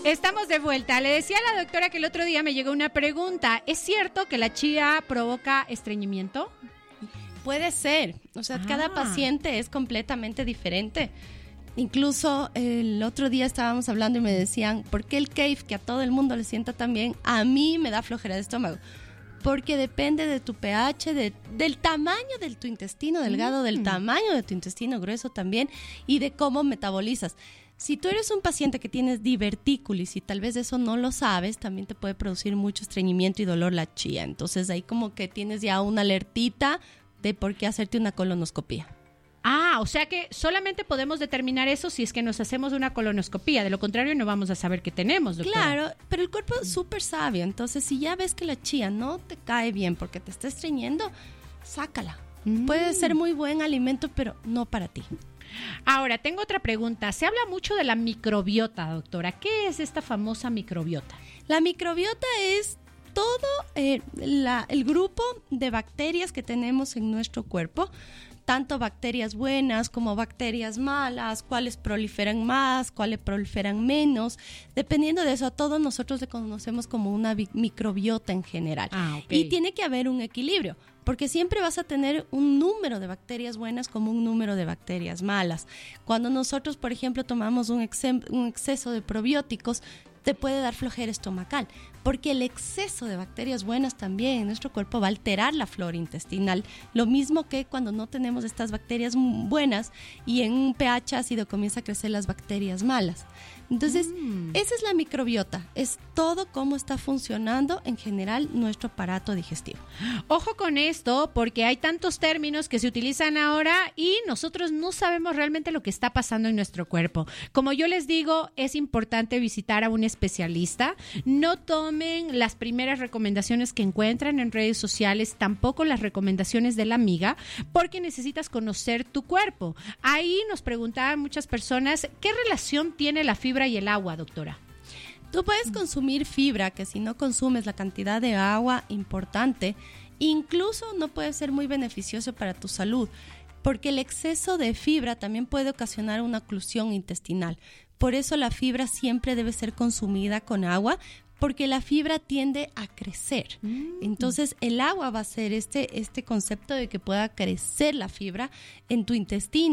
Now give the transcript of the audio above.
Estamos de vuelta. Le decía a la doctora que el otro día me llegó una pregunta. ¿Es cierto que la chía provoca estreñimiento? Puede ser. O sea, cada paciente es completamente diferente. Incluso el otro día estábamos hablando y me decían, ¿por qué el kefir, que a todo el mundo le sienta tan bien, a mí me da flojera de estómago? Porque depende de tu pH, del tamaño de tu intestino delgado, del tamaño de tu intestino grueso también y de cómo metabolizas. Si tú eres un paciente que tienes divertículis y tal vez eso no lo sabes, también te puede producir mucho estreñimiento y dolor la chía. Entonces ahí como que tienes ya una alertita de por qué hacerte una colonoscopía. O sea que solamente podemos determinar eso si es que nos hacemos una colonoscopía. De lo contrario, no vamos a saber qué tenemos, doctora. Claro, pero el cuerpo es súper sabio. Entonces, si ya ves que la chía no te cae bien porque te está estreñiendo, sácala. Puede ser muy buen alimento, pero no para ti. Ahora, tengo otra pregunta. Se habla mucho de la microbiota, doctora. ¿Qué es esta famosa microbiota? La microbiota es todo el grupo de bacterias que tenemos en nuestro cuerpo, tanto bacterias buenas como bacterias malas, cuáles proliferan más, cuáles proliferan menos. Dependiendo de eso, a todos nosotros le conocemos como una microbiota en general. Okay. Y tiene que haber un equilibrio, porque siempre vas a tener un número de bacterias buenas como un número de bacterias malas. Cuando nosotros, por ejemplo, tomamos un exceso de probióticos, te puede dar flojera estomacal, porque el exceso de bacterias buenas también en nuestro cuerpo va a alterar la flora intestinal, lo mismo que cuando no tenemos estas bacterias buenas y en un pH ácido comienza a crecer las bacterias malas. Entonces, esa es la microbiota, es todo cómo está funcionando en general nuestro aparato digestivo. Ojo con esto, porque hay tantos términos que se utilizan ahora y nosotros no sabemos realmente lo que está pasando en nuestro cuerpo. Como yo les digo, es importante visitar a un especialista. No tomen las primeras recomendaciones que encuentran en redes sociales, tampoco las recomendaciones de la amiga, porque necesitas conocer tu cuerpo. Ahí nos preguntaban muchas personas, ¿qué relación tiene la fibra y el agua, doctora? Tú puedes consumir fibra, que si no consumes la cantidad de agua importante, incluso no puede ser muy beneficioso para tu salud, porque el exceso de fibra también puede ocasionar una oclusión intestinal. Por eso la fibra siempre debe ser consumida con agua, porque la fibra tiende a crecer. Entonces el agua va a ser este concepto de que pueda crecer la fibra en tu intestino.